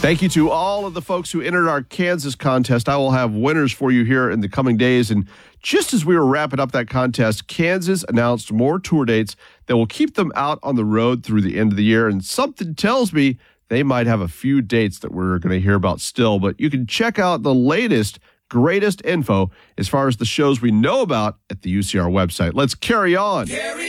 Thank you to all of the folks who entered our Kansas contest. I will have winners for you here in the coming days. And just as we were wrapping up that contest, Kansas announced more tour dates that will keep them out on the road through the end of the year. And something tells me they might have a few dates that we're going to hear about still. But you can check out the latest, greatest info as far as the shows we know about at the UCR website. Let's carry on.